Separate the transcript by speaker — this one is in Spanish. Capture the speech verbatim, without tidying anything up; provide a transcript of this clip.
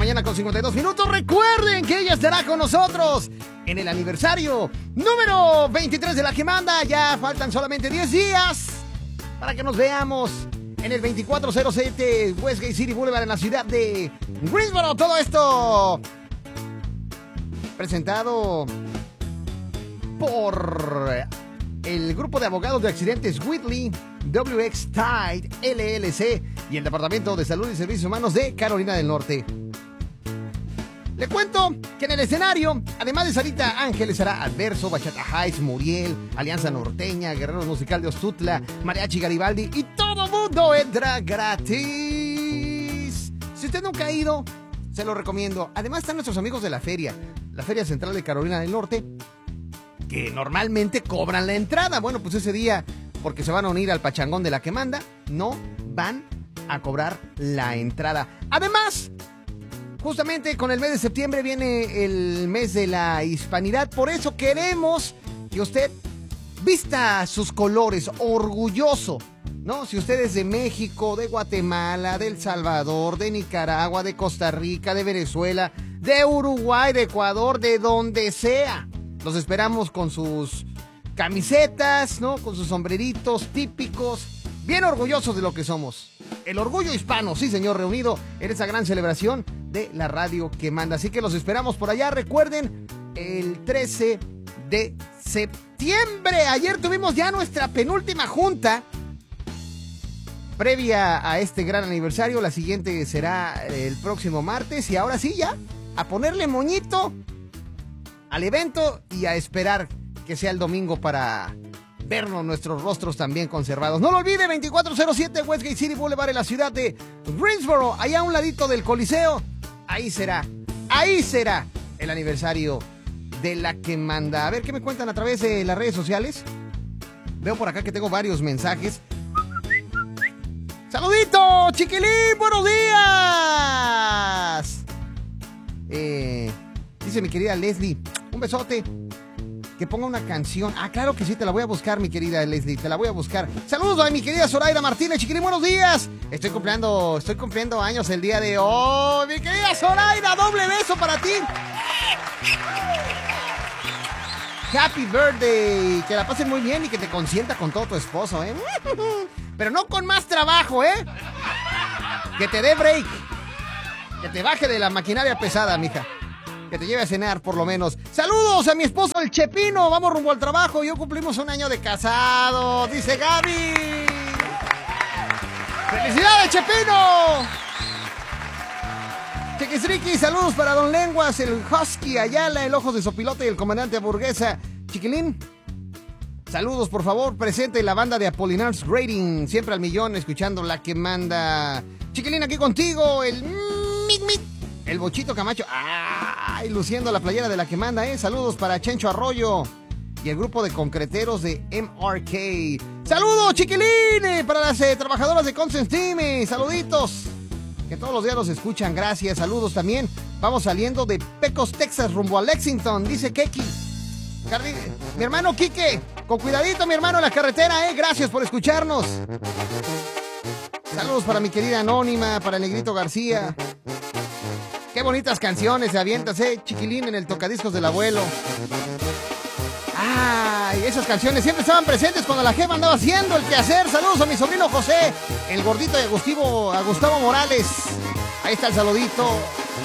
Speaker 1: mañana con cincuenta y dos minutos. Recuerden que ella estará con nosotros en el aniversario número veintitrés de La Que Manda. Ya faltan solamente diez días para que nos veamos en el veinticuatro cero siete Westgate City Boulevard en la ciudad de Greensboro. Todo esto presentado por el grupo de abogados de accidentes Whitley, W X Tide L L C y el Departamento de Salud y Servicios Humanos de Carolina del Norte. Le cuento que en el escenario, además de Sarita Ángeles, será Adverso, Bachata Heights, Muriel, Alianza Norteña, Guerreros Musical de Ostutla, Mariachi Garibaldi y todo mundo entra gratis. Si usted nunca ha ido, se lo recomiendo. Además están nuestros amigos de la feria, la Feria Central de Carolina del Norte, que normalmente cobran la entrada. Bueno, pues ese día, porque se van a unir al pachangón de La Que Manda, no van a cobrar la entrada. Además, justamente con el mes de septiembre viene el mes de la hispanidad. Por eso queremos que usted vista sus colores, orgulloso, ¿no? Si usted es de México, de Guatemala, de El Salvador, de Nicaragua, de Costa Rica, de Venezuela, de Uruguay, de Ecuador, de donde sea. Los esperamos con sus camisetas, ¿no? Con sus sombreritos típicos, bien orgullosos de lo que somos. El orgullo hispano, sí señor, reunido en esa gran celebración de la Radio Que Manda. Así que los esperamos por allá. Recuerden, el trece de septiembre. Ayer tuvimos ya nuestra penúltima junta previa a este gran aniversario. La siguiente será el próximo martes. Y ahora sí, ya, a ponerle moñito al evento y a esperar que sea el domingo para vernos nuestros rostros también conservados. No lo olvide, veinticuatro cero siete Westgate City Boulevard en la ciudad de Greensboro, allá a un ladito del Coliseo. Ahí será, ahí será el aniversario de La Que Manda. A ver qué me cuentan a través de las redes sociales. Veo por acá que tengo varios mensajes. ¡Saludito, chiquilín! ¡Buenos días! Eh, dice mi querida Leslie, un besote. Que ponga una canción. Ah, claro que sí, te la voy a buscar, mi querida Leslie, te la voy a buscar. Saludos a mi querida Zoraida Martínez, chiquilín, buenos días. Estoy cumpliendo, estoy cumpliendo años el día de hoy. Mi querida Zoraida, doble beso para ti. Happy birthday. Que la pasen muy bien y que te consienta con todo tu esposo, ¿eh? Pero no con más trabajo, ¿eh? Que te dé break. Que te baje de la maquinaria pesada, mija. Que te lleve a cenar, por lo menos. ¡Saludos a mi esposo, el Chepino! Vamos rumbo al trabajo. Yo cumplimos un año de casado. Dice Gaby. ¡Felicidades, Chepino! Chiquisriqui, saludos para Don Lenguas, el Husky Ayala, el Ojos de Sopilote y el comandante Hamburguesa. Chiquilín, saludos, por favor. Presente la banda de Apolinar's Rating. Siempre al millón, escuchando La Que Manda. Chiquilín, aquí contigo, el... Mic, mic. El Bochito Camacho, ¡ay! Luciendo la playera de La Que Manda, ¿eh? Saludos para Chencho Arroyo y el grupo de concreteros de M R K. ¡Saludos, chiquilines! Para las eh, trabajadoras de Constant Team, eh, saluditos. Que todos los días los escuchan, gracias. Saludos también. Vamos saliendo de Pecos, Texas, rumbo a Lexington, dice Keki. Carri... Mi hermano Quique, con cuidadito, mi hermano, en la carretera, ¿eh? Gracias por escucharnos. Saludos para mi querida Anónima, para el Negrito García. Qué bonitas canciones se avientas, eh, chiquilín, en el tocadiscos del abuelo. Ay, esas canciones siempre estaban presentes cuando la jefa andaba haciendo el quehacer. Saludos a mi sobrino José, el gordito de Agustavo, a Gustavo Morales. Ahí está el saludito.